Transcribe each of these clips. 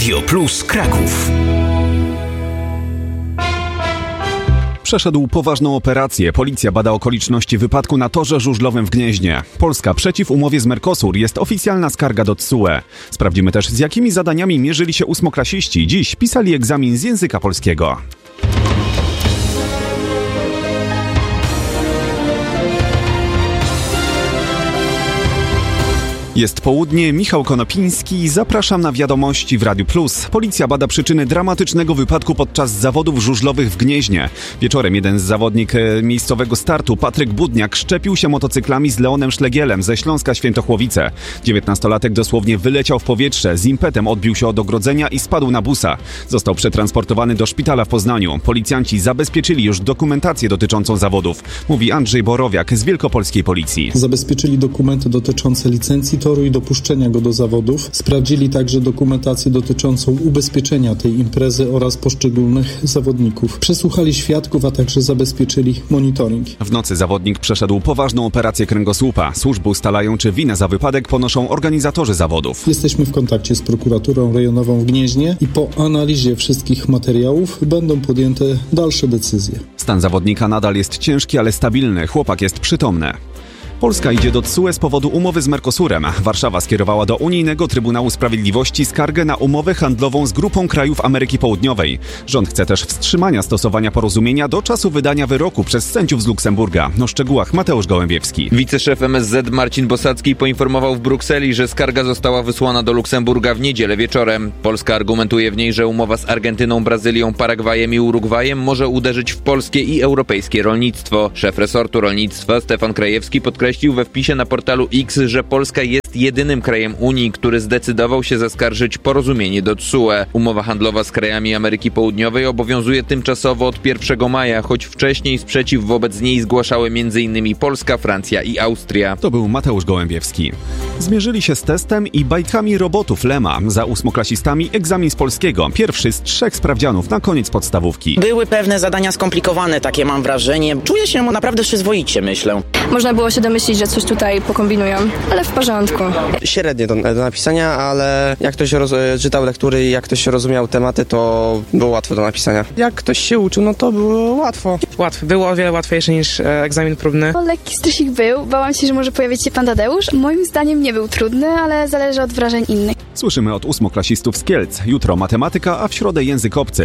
Radio Plus Kraków. Przeszedł poważną operację. Policja bada okoliczności wypadku na torze żużlowym w Gnieźnie. Polska przeciw umowie z Mercosur. Jest oficjalna skarga do TSUE. Sprawdzimy też, z jakimi zadaniami mierzyli się ósmoklasiści. Dziś pisali egzamin z języka polskiego. Jest południe, Michał Konopiński, zapraszam na wiadomości w Radiu Plus. Policja bada przyczyny dramatycznego wypadku podczas zawodów żużlowych w Gnieźnie. Wieczorem jeden z zawodnik miejscowego startu, Patryk Budniak, szczepił się motocyklami z Leonem Szlegielem ze Śląska Świętochłowice. 19-latek dosłownie wyleciał w powietrze, z impetem odbił się od ogrodzenia i spadł na busa. Został przetransportowany do szpitala w Poznaniu. Policjanci zabezpieczyli już dokumentację dotyczącą zawodów, mówi Andrzej Borowiak z Wielkopolskiej Policji. Zabezpieczyli dokumenty dotyczące licencji toru i dopuszczenia go do zawodów. Sprawdzili także dokumentację dotyczącą ubezpieczenia tej imprezy oraz poszczególnych zawodników. Przesłuchali świadków, a także zabezpieczyli monitoring. W nocy zawodnik przeszedł poważną operację kręgosłupa. Służby ustalają, czy winę za wypadek ponoszą organizatorzy zawodów. Jesteśmy w kontakcie z prokuraturą rejonową w Gnieźnie i po analizie wszystkich materiałów będą podjęte dalsze decyzje. Stan zawodnika nadal jest ciężki, ale stabilny. Chłopak jest przytomny. Polska idzie do TSUE z powodu umowy z Mercosurem. Warszawa skierowała do Unijnego Trybunału Sprawiedliwości skargę na umowę handlową z grupą krajów Ameryki Południowej. Rząd chce też wstrzymania stosowania porozumienia do czasu wydania wyroku przez sędziów z Luksemburga. O szczegółach Mateusz Gołębiewski. Wiceszef MSZ Marcin Bosacki poinformował w Brukseli, że skarga została wysłana do Luksemburga w niedzielę wieczorem. Polska argumentuje w niej, że umowa z Argentyną, Brazylią, Paragwajem i Urugwajem może uderzyć w polskie i europejskie rolnictwo. Szef resortu rolnictwa Stefan Krajewski podkreślił we wpisie na portalu X, że Polska jest jedynym krajem Unii, który zdecydował się zaskarżyć porozumienie do TSUE. Umowa handlowa z krajami Ameryki Południowej obowiązuje tymczasowo od 1 maja, choć wcześniej sprzeciw wobec niej zgłaszały m.in. Polska, Francja i Austria. To był Mateusz Gołębiewski. Zmierzyli się z testem i bajkami robotów Lema. Za ósmoklasistami egzamin z polskiego. Pierwszy z 3 sprawdzianów na koniec podstawówki. Były pewne zadania skomplikowane, takie mam wrażenie. Czuję się naprawdę przyzwoicie, myślę. Można było się domyślić, że coś tutaj pokombinują, ale w porządku. Średnie do napisania, ale jak ktoś czytał lektury i jak ktoś rozumiał tematy, to było łatwo do napisania. Jak ktoś się uczył, no to było łatwo. Było o wiele łatwiejsze niż egzamin próbny. Lekki stresik był, bałam się, że może pojawić się pan Tadeusz. Moim zdaniem nie był trudny, ale zależy od wrażeń innych. Słyszymy od ósmoklasistów z Kielc. Jutro matematyka, a w środę język obcy.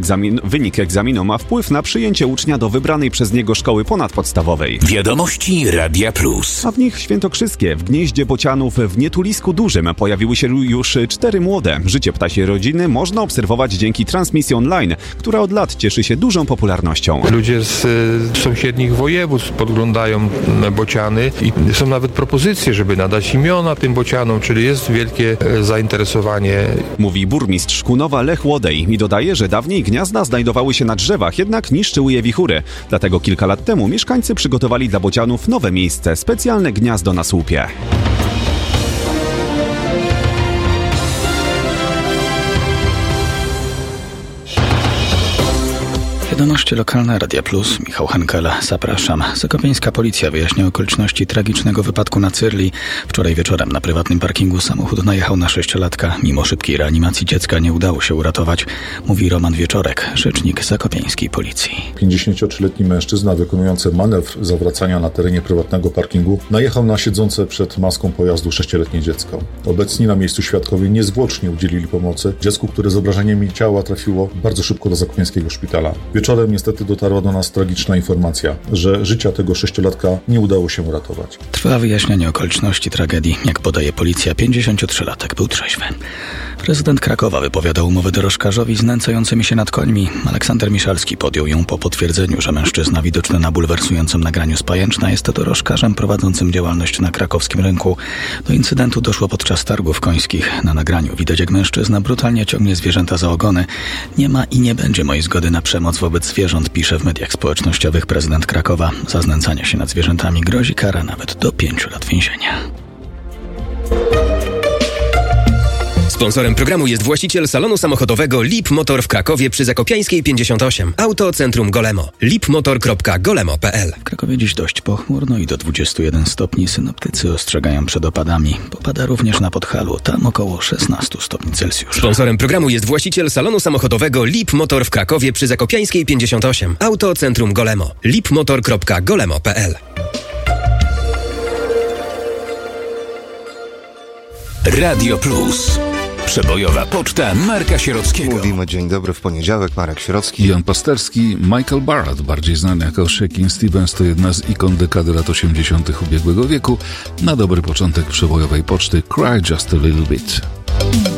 Wynik egzaminu ma wpływ na przyjęcie ucznia do wybranej przez niego szkoły ponadpodstawowej. Wiadomości Radia Plus. A w nich świętokrzyskie. W Gnieździe Bocianów w Nietulisku Dużym pojawiły się już 4 młode. Życie ptasiej rodziny można obserwować dzięki transmisji online, która od lat cieszy się dużą popularnością. Ludzie z sąsiednich województw podglądają bociany i są nawet propozycje, żeby nadać imiona tym bocianom, czyli jest wielkie zainteresowanie. Mówi burmistrz Kunowa Lech Łodej i dodaje, że dawniej gniazda znajdowały się na drzewach, jednak niszczyły je wichury. Dlatego kilka lat temu mieszkańcy przygotowali dla bocianów nowe miejsce, specjalne gniazdo na słupie. Wiadomości lokalne Radia Plus, Michał Henkel, zapraszam. Zakopiańska policja wyjaśnia okoliczności tragicznego wypadku na Cyrli. Wczoraj wieczorem na prywatnym parkingu samochód najechał na 6-latka. Mimo szybkiej reanimacji dziecka nie udało się uratować, mówi Roman Wieczorek, rzecznik zakopiańskiej policji. 53-letni mężczyzna wykonujący manewr zawracania na terenie prywatnego parkingu najechał na siedzące przed maską pojazdu 6-letnie dziecko. Obecni na miejscu świadkowie niezwłocznie udzielili pomocy dziecku, które z obrażeniami ciała trafiło bardzo szybko do zakopiańskiego szpitala. Wieczorem niestety dotarła do nas tragiczna informacja, że życia tego 6-latka nie udało się uratować. Trwa wyjaśnianie okoliczności tragedii. Jak podaje policja, 53-latek był trzeźwy. Prezydent Krakowa wypowiadał umowę dorożkarzowi znęcającymi się nad końmi. Aleksander Miszalski podjął ją po potwierdzeniu, że mężczyzna widoczny na bulwersującym nagraniu z Pajęczna jest dorożkarzem prowadzącym działalność na krakowskim rynku. Do incydentu doszło podczas targów końskich. Na nagraniu widać, jak mężczyzna brutalnie ciągnie zwierzęta za ogony. Nie ma i nie będzie mojej zgody na przemoc wobec zwierząt, pisze w mediach społecznościowych prezydent Krakowa. Za znęcanie się nad zwierzętami grozi kara nawet do 5 lat więzienia. Sponsorem programu jest właściciel salonu samochodowego Lip Motor w Krakowie przy Zakopiańskiej 58. Auto Centrum Golemo. lipmotor.golemo.pl. W Krakowie dziś dość pochmurno i do 21 stopni. Synoptycy ostrzegają przed opadami. Popada również na Podhalu, tam około 16 stopni Celsjusza. Sponsorem programu jest właściciel salonu samochodowego Lip Motor w Krakowie przy Zakopiańskiej 58. Auto Centrum Golemo. lipmotor.golemo.pl. Radio Plus. Przebojowa poczta Marka Sierockiego. Mówimy dzień dobry w poniedziałek. Marek Sierocki. Jan Pasterski. Michael Barrett, bardziej znany jako Shakin' Stevens, to jedna z ikon dekady lat 80. ubiegłego wieku. Na dobry początek przebojowej poczty Cry Just a Little Bit.